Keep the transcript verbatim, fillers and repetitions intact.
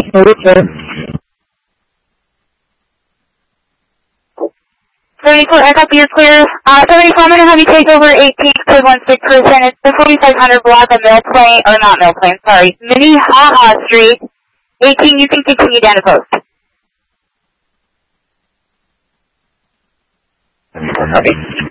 Okay. thirty-four, I copy, you're clear. Uh, seventy-four, I'm going to have you take over eighteen, code one six percent. It's the forty-five hundred block of Mill Plain, or not Mill Plain, sorry, Minnehaha Street. eighteen, you can continue down to post. Copy.